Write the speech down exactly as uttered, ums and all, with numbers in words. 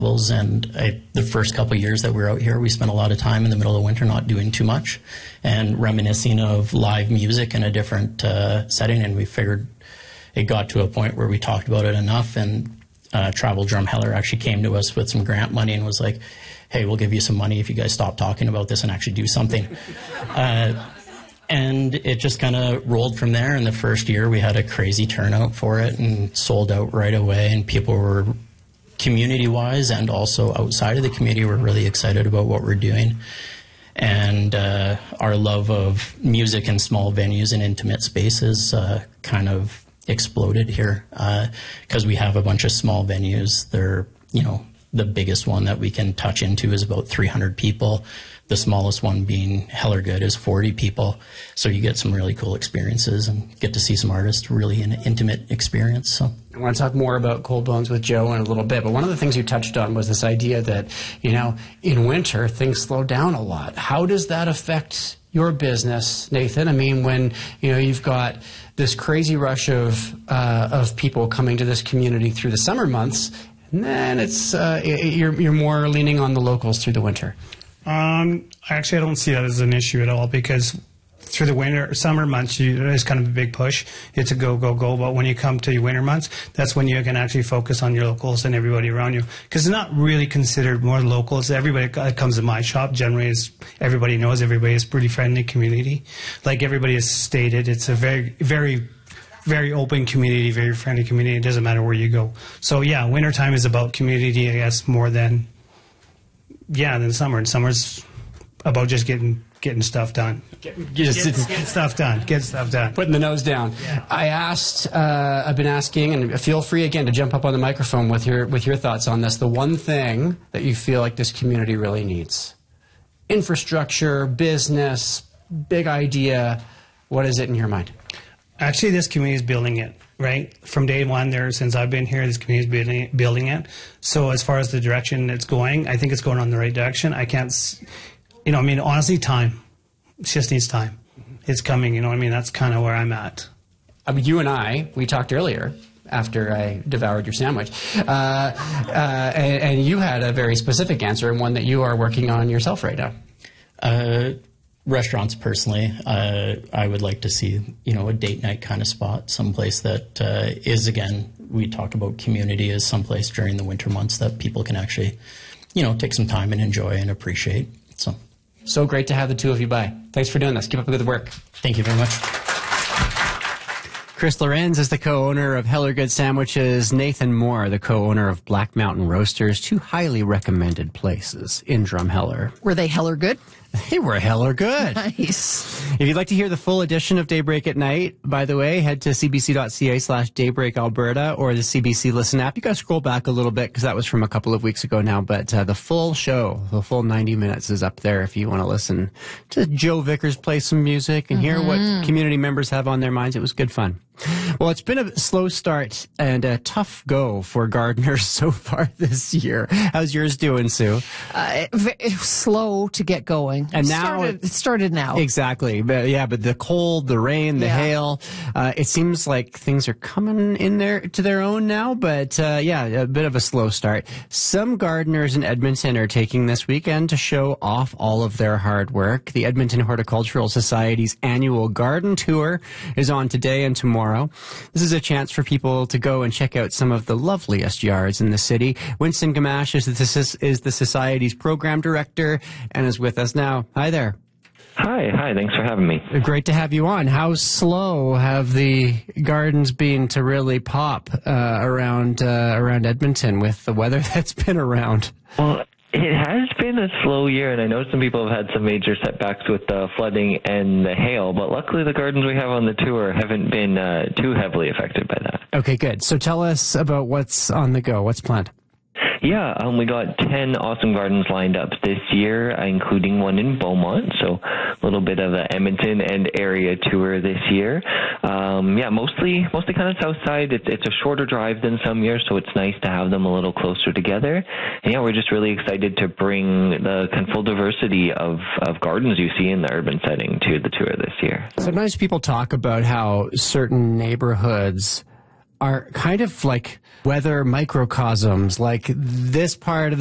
And I, the first couple of years that we were out here, we spent a lot of time in the middle of winter not doing too much and reminiscing of live music in a different uh, setting. And we figured it got to a point where we talked about it enough. And uh, Travel Drumheller actually came to us with some grant money and was like, hey, we'll give you some money if you guys stop talking about this and actually do something. uh, and it just kind of rolled from there. And the first year we had a crazy turnout for it and sold out right away. And people were, community-wise and also outside of the community, we're really excited about what we're doing. And uh, our love of music and small venues and intimate spaces uh, kind of exploded here because uh, we have a bunch of small venues. They're, you know, the biggest one that we can touch into is about three hundred people. The smallest one being Hellergood is forty people. So you get some really cool experiences and get to see some artists really in an intimate experience. So I want to talk more about Cold Bones with Joe in a little bit, but one of the things you touched on was this idea that, you know, in winter things slow down a lot. How does that affect your business, Nathan? I mean, when, you know, you've got this crazy rush of uh, of people coming to this community through the summer months, and then it's uh, you're you're more leaning on the locals through the winter. Um, actually, I don't see that as an issue at all because through the winter, summer months, you, it's kind of a big push. It's a go, go, go. But when you come to your winter months, that's when you can actually focus on your locals and everybody around you. Because it's not really considered more locals. Everybody that comes to my shop generally is, everybody knows everybody is pretty friendly community. Like everybody has stated, it's a very, very, very open community, very friendly community. It doesn't matter where you go. So yeah, wintertime is about community, I guess, more than, yeah, than summer. And summer's about just getting getting stuff done. Get, just, get, get stuff done. Get stuff done. Putting the nose down. Yeah. I asked, uh, I've been asking, and feel free again to jump up on the microphone with your with your thoughts on this. The one thing that you feel like this community really needs: infrastructure, business, big idea. What is it in your mind? Actually, this community is building it. Right from day one, there since I've been here, this community is building building it. So as far as the direction it's going, I think it's going on the right direction. I can't, you know, I mean, honestly, time. It just needs time. It's coming. You know what I mean? That's kind of where I'm at. I mean, you and I, we talked earlier after I devoured your sandwich, uh, uh, and, and you had a very specific answer and one that you are working on yourself right now. Uh, Restaurants, personally, uh, I would like to see, you know, a date night kind of spot, someplace that uh, is, again, we talked about community as someplace during the winter months that people can actually, you know, take some time and enjoy and appreciate. So, so great to have the two of you by. Thanks for doing this. Keep up the good work. Thank you very much. Chris Lorenz is the co-owner of Hellergood Sandwiches. Nathan Moore, the co-owner of Black Mountain Roasters, two highly recommended places in Drumheller. Were they Hellergood? They were heller good. Nice. If you'd like to hear the full edition of Daybreak at Night, by the way, head to cbc.ca slash Daybreak Alberta or the C B C Listen app. You got to scroll back a little bit because that was from a couple of weeks ago now, but uh, the full show, the full ninety minutes is up there if you want to listen to Joe Vickers play some music and mm-hmm. hear what community members have on their minds. It was good fun. Well, it's been a slow start and a tough go for gardeners so far this year. How's yours doing, Sue? Uh, it, slow to get going. And it now started, it started now. Exactly. But yeah, but the cold, the rain, the yeah. hail, uh, it seems like things are coming in there to their own now. But uh, yeah, a bit of a slow start. Some gardeners in Edmonton are taking this weekend to show off all of their hard work. The Edmonton Horticultural Society's annual garden tour is on today and tomorrow. This is a chance for people to go and check out some of the loveliest yards in the city. Winston Gamache is the, is the Society's program director and is with us now. Hi there. Hi, hi. Thanks for having me. Great to have you on. How slow have the gardens been to really pop uh, around uh, around Edmonton with the weather that's been around? Well, it has been a slow year, and I know some people have had some major setbacks with the flooding and the hail, but luckily the gardens we have on the tour haven't been uh, too heavily affected by that. Okay, good. So tell us about what's on the go. What's planned? Yeah, um, we got ten awesome gardens lined up this year, uh, including one in Beaumont, so a little bit of an Edmonton and area tour this year. Um, yeah, mostly mostly kind of south side. It's, it's a shorter drive than some years, so it's nice to have them a little closer together. And yeah, we're just really excited to bring the kind of full diversity of, of gardens you see in the urban setting to the tour this year. Sometimes people talk about how certain neighborhoods are kind of like weather microcosms, like this part of